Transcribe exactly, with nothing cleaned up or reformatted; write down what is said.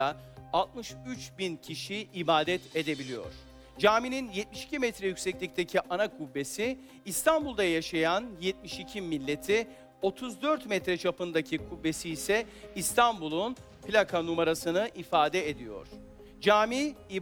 altmış üç bin kişi ibadet edebiliyor. Caminin yetmiş iki metre yükseklikteki ana kubbesi İstanbul'da yaşayan yetmiş iki milleti, otuz dört metre çapındaki kubbesi ise İstanbul'un plaka numarasını ifade ediyor. Cami